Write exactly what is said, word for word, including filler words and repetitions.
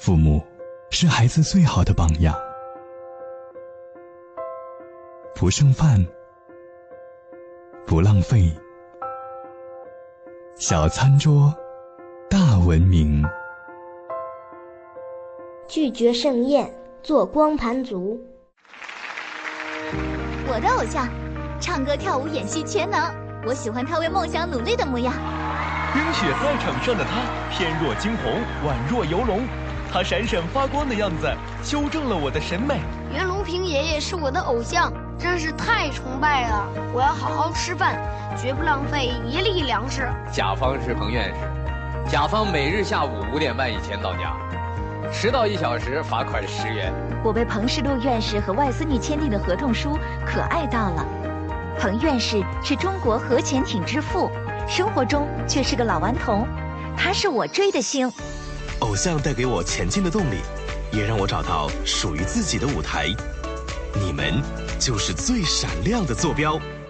父母是孩子最好的榜样。不剩饭，不浪费，小餐桌，大文明。 拒绝盛宴，做光盘族。 我的偶像，唱歌跳舞演戏全能，我喜欢他为梦想努力的模样。 冰雪赛场上的他，翩若惊鸿，宛若游龙，他闪闪发光的样子，修正了我的审美。 袁隆平爷爷是我的偶像，真是太崇拜了！我要好好吃饭，绝不浪费一粒粮食。 甲方是彭院士，甲方每日下午五点半以前到家，迟到一小时罚款十元。 我被彭世禄院士和外孙女签订的合同书可爱到了。彭院士是中国核潜艇之父，生活中却是个老顽童，他是我追的星。 偶像带给我前进的动力，也让我找到属于自己的舞台。你们就是最闪亮的坐标。